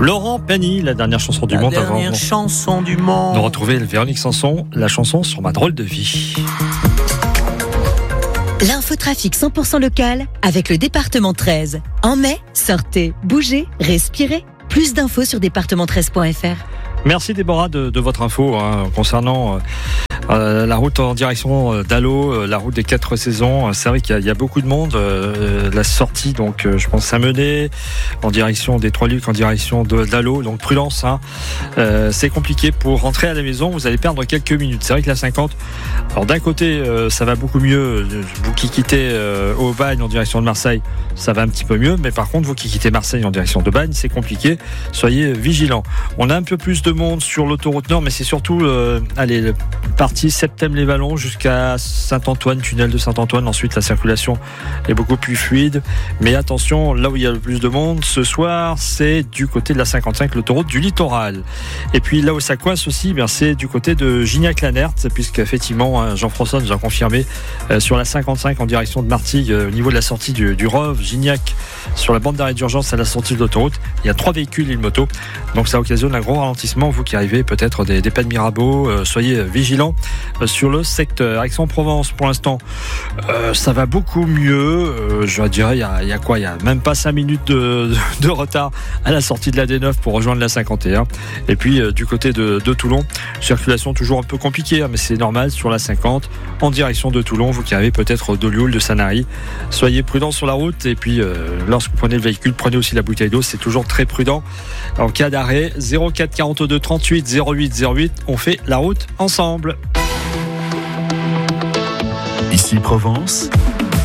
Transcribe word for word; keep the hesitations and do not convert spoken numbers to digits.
Laurent Pagny, la dernière chanson du La monde dernière avant chanson du monde. de retrouver Véronique Sanson, la chanson Sur ma drôle de vie. L'infotrafic cent pour cent local avec le département treize. En mai, sortez, bougez, respirez. Plus d'infos sur département treize point f r. Merci Déborah de, de votre info hein, concernant euh, euh, la route en direction d'Allo, euh, la route des quatre saisons. C'est vrai qu'il y a, il y a beaucoup de monde. Euh, la sortie, donc, euh, je pense Saint-Menet, en direction des Trois-Lucs, en direction de, d'Allo. Donc prudence, hein. euh, c'est compliqué pour rentrer à la maison. Vous allez perdre quelques minutes. C'est vrai que la cinquante, alors d'un côté, euh, ça va beaucoup mieux. Vous qui quittez euh, Aubagne en direction de Marseille, ça va un petit peu mieux. Mais par contre, vous qui quittez Marseille en direction de Bagne, c'est compliqué. Soyez vigilants. On a un peu plus de monde sur l'autoroute Nord, mais c'est surtout euh, allez, le partie Septem-les-Vallons jusqu'à Saint-Antoine, tunnel de Saint-Antoine. Ensuite, la circulation est beaucoup plus fluide. Mais attention, là où il y a le plus de monde ce soir, c'est du côté de la cinquante-cinq, l'autoroute du littoral. Et puis là où ça coince aussi, bien, c'est du côté de Gignac-Lanert, puisqu'effectivement, hein, Jean-François nous a confirmé euh, sur la cinquante-cinq en direction de Martigues, euh, au niveau de la sortie du, du Rove, Gignac, sur la bande d'arrêt d'urgence à la sortie de l'autoroute, il y a trois véhicules et une moto. Donc ça occasionne un gros ralentissement. Vous qui arrivez peut-être des, des pas de Mirabeau, euh, soyez vigilants euh, sur le secteur. Aix-en-Provence, pour l'instant, euh, ça va beaucoup mieux. Euh, je dirais, il y a, il y a quoi Il y a même pas cinq minutes de, de, de retard à la sortie de la D neuf pour rejoindre la cinquante et un. Et puis, euh, du côté de, de Toulon, circulation toujours un peu compliquée, hein, mais c'est normal sur la cinquante, en direction de Toulon. Vous qui arrivez peut-être de Lioul, de Sanary, soyez prudents sur la route. Et puis, euh, lorsque vous prenez le véhicule, prenez aussi la bouteille d'eau. C'est toujours très prudent. En cas d'arrêt, zéro quatre quarante-deux trente-huit zéro huit zéro huit, on fait la route ensemble. Ici Provence,